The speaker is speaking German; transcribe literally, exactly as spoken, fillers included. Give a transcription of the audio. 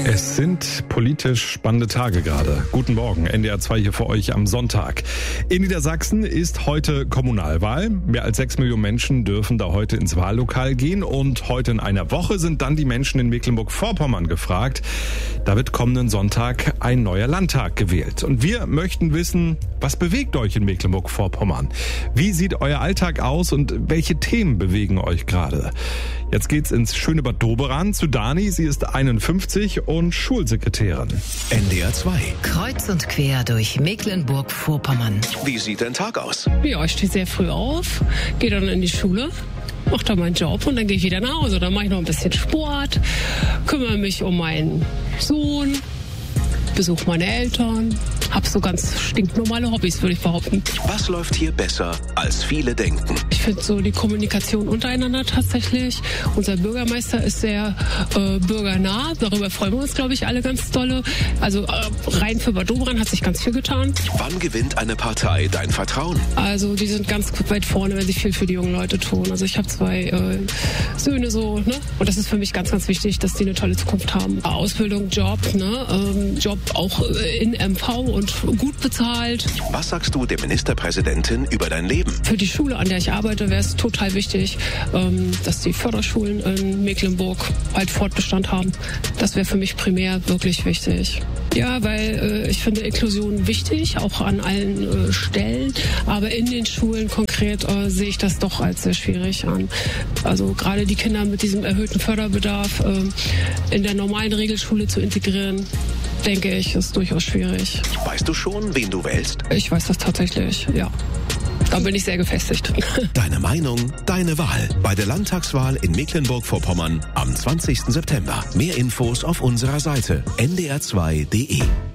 Es sind politisch spannende Tage gerade. Guten Morgen, N D R zwei hier für euch am Sonntag. In Niedersachsen ist heute Kommunalwahl. Mehr als sechs Millionen Menschen dürfen da heute ins Wahllokal gehen. Und heute in einer Woche sind dann die Menschen in Mecklenburg-Vorpommern gefragt. Da wird kommenden Sonntag ein neuer Landtag gewählt. Und wir möchten wissen, was bewegt euch in Mecklenburg-Vorpommern? Wie sieht euer Alltag aus und welche Themen bewegen euch gerade? Jetzt geht's ins schöne Bad Doberan zu Dani. Sie ist einundfünfzig und Schulsekretärin. N D R zwei. Kreuz und quer durch Mecklenburg-Vorpommern. Wie sieht dein Tag aus? Ja, ich stehe sehr früh auf, gehe dann in die Schule, mache da meinen Job und dann gehe ich wieder nach Hause. Dann mache ich noch ein bisschen Sport, kümmere mich um meinen Sohn, besuche meine Eltern, habe so ganz stinknormale Hobbys, würde ich behaupten. Was läuft hier besser, als viele denken? Ich finde so die Kommunikation untereinander tatsächlich. Unser Bürgermeister ist sehr äh, bürgernah. Darüber freuen wir uns, glaube ich, alle ganz dolle. Also äh, rein für Bad Doberan hat sich ganz viel getan. Wann gewinnt eine Partei dein Vertrauen? Also die sind ganz weit vorne, wenn sie viel für die jungen Leute tun. Also ich habe zwei äh, Söhne so, ne? Und das ist für mich ganz, ganz wichtig, dass die eine tolle Zukunft haben. Ausbildung, Job, ne? Ähm, Job auch in M V und gut bezahlt. Was sagst du der Ministerpräsidentin über dein Leben? Für die Schule, an der ich arbeite, wäre es total wichtig, ähm, dass die Förderschulen in Mecklenburg halt Fortbestand haben. Das wäre für mich primär wirklich wichtig. Ja, weil äh, ich finde Inklusion wichtig, auch an allen äh, Stellen. Aber in den Schulen konkret äh, sehe ich das doch als sehr schwierig an. Also gerade die Kinder mit diesem erhöhten Förderbedarf äh, in der normalen Regelschule zu integrieren, denke ich, ist durchaus schwierig. Weißt du schon, wen du wählst? Ich weiß das tatsächlich, ja. Da bin ich sehr gefestigt. Deine Meinung, deine Wahl. Bei der Landtagswahl in Mecklenburg-Vorpommern am zwanzigsten September. Mehr Infos auf unserer Seite n d r zwei punkt d e.